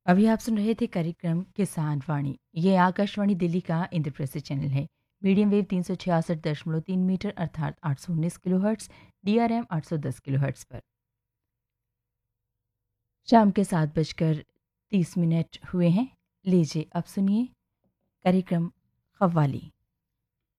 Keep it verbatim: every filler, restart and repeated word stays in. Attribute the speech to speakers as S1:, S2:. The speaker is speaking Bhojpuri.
S1: अभी आप सुन रहे थे कार्यक्रम किसान वाणी। ये आकाशवाणी दिल्ली का इंद्रप्रस्थ चैनल है। मीडियम वेव तीन सौ छियासठ दशमलव तीन मीटर अर्थात आठ सौ उन्नीस kilo hertz, D R M आठ सौ दस किलो हर्ट्स पर। शाम के सात बजकर तीस मिनट हुए हैं। लीजिए अब सुनिए कार्यक्रम कव्वाली।